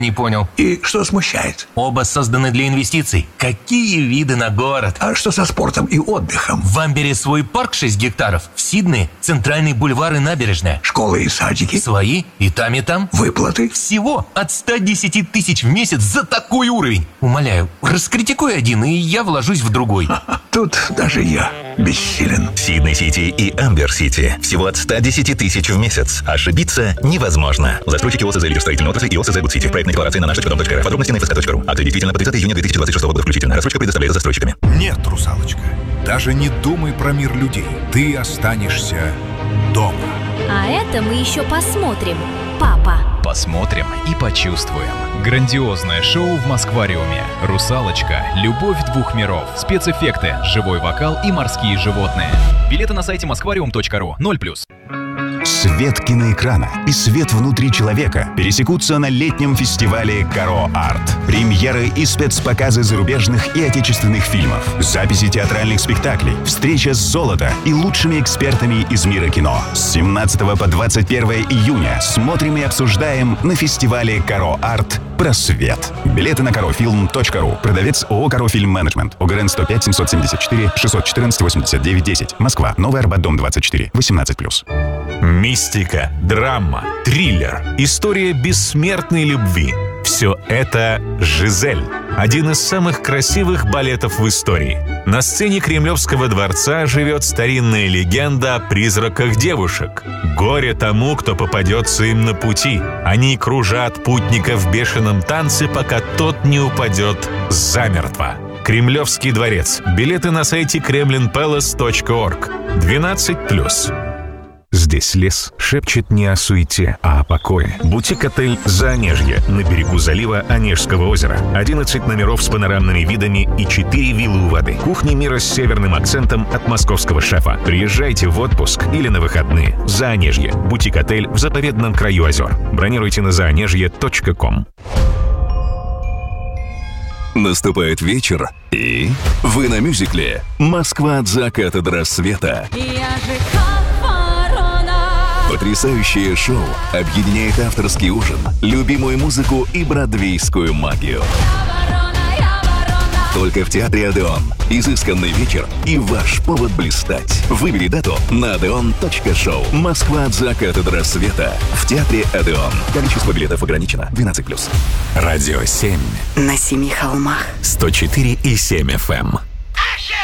Не понял. И что смущает? Оба созданы для инвестиций. Какие виды на город? А что со спортом и отдыхом? В Амбере свой парк 6 гектаров. В Сиднее центральный бульвар и набережная. Школы и садики? Свои и там, и там. Выплаты? Всего от 110 тысяч в месяц за такой уровень. Умоляю, раскритикуй один, и я вложусь в другой. Тут даже я бессилен. Сидней-Сити и Амбер-Сити. Всего от 110 тысяч в месяц. Ошибиться невозможно. Застройщики ОСЗ «Лидер строительной отрасли» и ОСЗ «Гудсити». Проектная декларация на nаш.дом.рф. Подробности на fsk.ru. Акция действительно по 30 июня 2026 года включительно. Рассрочка предоставляется застройщиками. Нет, русалочка, даже не думай про мир людей. Ты останешься дома. А это мы еще посмотрим. Папа. Посмотрим и почувствуем. Грандиозное шоу в Москвариуме. «Русалочка. Любовь двух миров». Спецэффекты, живой вокал и морские животные. Билеты на сайте moskvarium.ru. 0+. Свет киноэкрана и свет внутри человека пересекутся на летнем фестивале «Каро Арт». Премьеры и спецпоказы зарубежных и отечественных фильмов, записи театральных спектаклей, встреча с золото и лучшими экспертами из мира кино. С 17 по 21 июня смотрим и обсуждаем на фестивале «Каро Арт» «Просвет». Билеты на karofilm.ru. Продавец ООО «Каро Фильм Менеджмент». ОГРН 105 774 614 89 10. Москва. Новый Арбат, дом 24. 18+. Мистика, драма, триллер, история бессмертной любви. Все это «Жизель». Один из самых красивых балетов в истории. На сцене Кремлевского дворца живет старинная легенда о призраках девушек. Горе тому, кто попадется им на пути. Они кружат путника в бешеном танце, пока тот не упадет замертво. Кремлевский дворец. Билеты на сайте kremlinpalace.org. 12+. Здесь лес шепчет не о суете, а о покое. Бутик-отель «Заонежье» на берегу залива Онежского озера. 11 номеров с панорамными видами и 4 виллы у воды. Кухня мира с северным акцентом от московского шефа. Приезжайте в отпуск или на выходные. «Заонежье» – бутик-отель в заповедном краю озер. Бронируйте на zaonежье.com. Наступает вечер, и вы на мюзикле «Москва от заката до рассвета». Потрясающее шоу объединяет авторский ужин, любимую музыку и бродвейскую магию. Только в театре «Одеон». Изысканный вечер и ваш повод блистать. Выбери дату на odeon.show. «Москва от заката до рассвета» в театре «Одеон». Количество билетов ограничено. 12+. Радио 7. На 7 холмах. 104,7 FM.